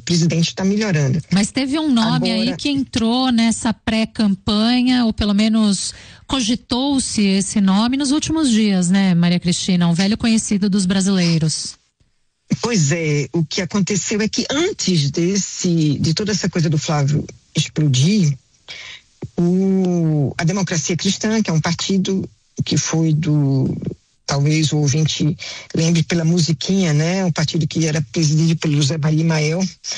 presidente está melhorando. Mas teve um nome aí que entrou nessa pré-campanha, ou pelo menos cogitou-se esse nome nos últimos dias, né, Maria Cristina? Um velho conhecido dos brasileiros. Pois é, o que aconteceu é que antes de toda essa coisa do Flávio explodir, a Democracia Cristã, que é um partido que foi talvez o ouvinte lembre pela musiquinha, né? Um partido que era presidido pelo José Maria Mael,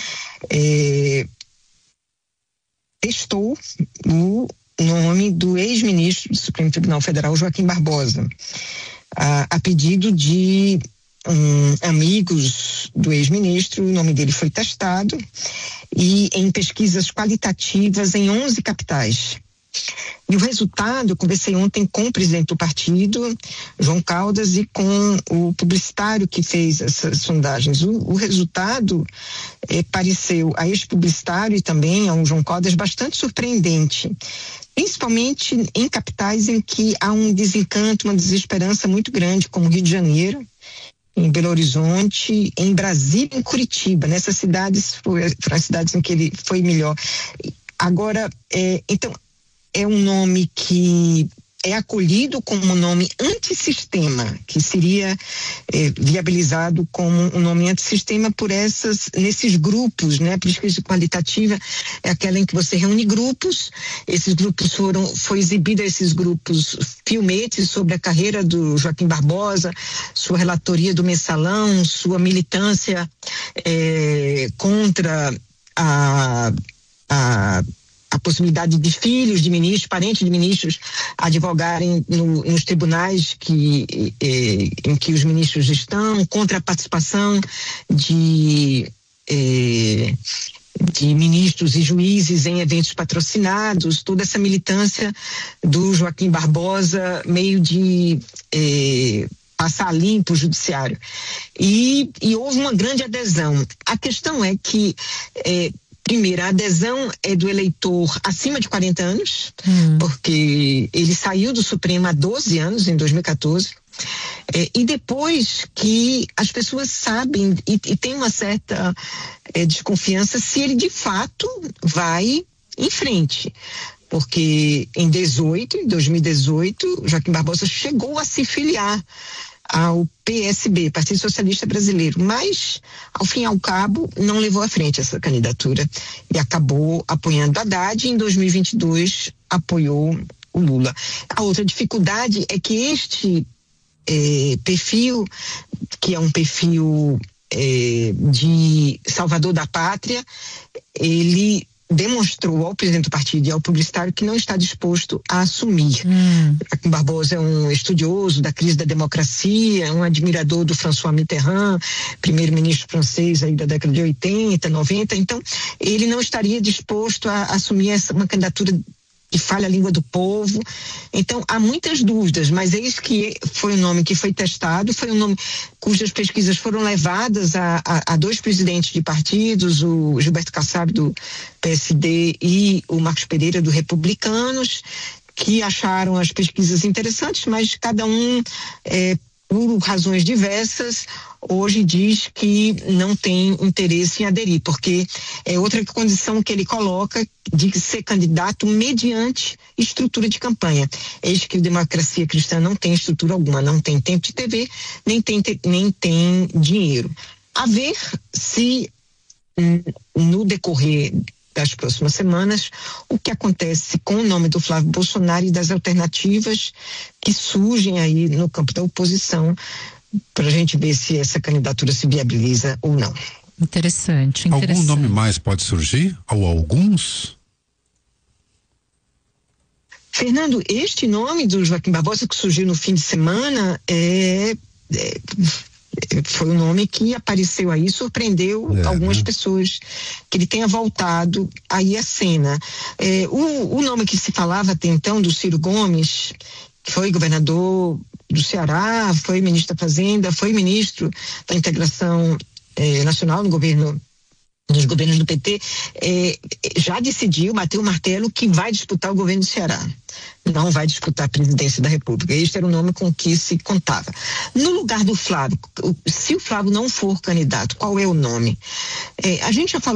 testou o nome do ex-ministro do Supremo Tribunal Federal, Joaquim Barbosa, a pedido de amigos do ex-ministro. O nome dele foi testado e em pesquisas qualitativas em 11 capitais. E o resultado, eu conversei ontem com o presidente do partido, João Caldas, e com o publicitário que fez essas sondagens. O resultado pareceu a ex-publicitário e também ao João Caldas bastante surpreendente, principalmente em capitais em que há um desencanto, uma desesperança muito grande, como Rio de Janeiro, em Belo Horizonte, em Brasília, em Curitiba. Nessas cidades foram as cidades em que ele foi melhor. Agora, então, é um nome que é acolhido como um nome antissistema, que seria viabilizado como um nome antissistema nesses grupos, né? A pesquisa qualitativa é aquela em que você reúne grupos, esses grupos foi exibido a esses grupos filmetes sobre a carreira do Joaquim Barbosa, sua relatoria do Mensalão, sua militância contra a possibilidade de filhos de ministros, parentes de ministros, advogarem nos tribunais em que os ministros estão, contra a participação de ministros e juízes em eventos patrocinados, toda essa militância do Joaquim Barbosa, meio de passar limpo o judiciário. E houve uma grande adesão. A questão é que primeiro, a adesão é do eleitor acima de 40 anos, porque ele saiu do Supremo há 12 anos, em 2014, e depois que as pessoas sabem e tem uma certa desconfiança se ele de fato vai em frente. Porque em 2018, Joaquim Barbosa chegou a se filiar ao PSB, Partido Socialista Brasileiro, mas, ao fim e ao cabo, não levou à frente essa candidatura e acabou apoiando Haddad e em 2022 apoiou o Lula. A outra dificuldade é que este perfil, que é um perfil de salvador da pátria, ele demonstrou ao presidente do partido e ao publicitário que não está disposto a assumir. Joaquim Barbosa é um estudioso da crise da democracia, um admirador do François Mitterrand, primeiro-ministro francês aí da década de 80, 90, então ele não estaria disposto a assumir uma candidatura que fale a língua do povo. Então há muitas dúvidas, mas eis que foi um nome que foi testado, foi um nome cujas pesquisas foram levadas a dois presidentes de partidos, o Gilberto Kassab do PSD e o Marcos Pereira do Republicanos, que acharam as pesquisas interessantes, mas cada um por razões diversas, hoje diz que não tem interesse em aderir, porque é outra condição que ele coloca de ser candidato mediante estrutura de campanha. Eis que a Democracia Cristã não tem estrutura alguma, não tem tempo de TV, nem tem dinheiro. A ver se no decorrer das próximas semanas, o que acontece com o nome do Flávio Bolsonaro e das alternativas que surgem aí no campo da oposição, para a gente ver se essa candidatura se viabiliza ou não. Interessante. Algum nome mais pode surgir? Ou alguns? Fernando, este nome do Joaquim Barbosa que surgiu no fim de semana foi um nome que apareceu aí, surpreendeu algumas pessoas, que ele tenha voltado aí à cena. O nome que se falava até então, do Ciro Gomes, que foi governador do Ceará, foi ministro da Fazenda, foi ministro da Integração Nacional nos governos do PT, já decidiu, bateu o martelo, que vai disputar o governo do Ceará. Não vai disputar a presidência da República. Este era o nome com que se contava. No lugar do Flávio, se o Flávio não for candidato, qual é o nome? A gente já falou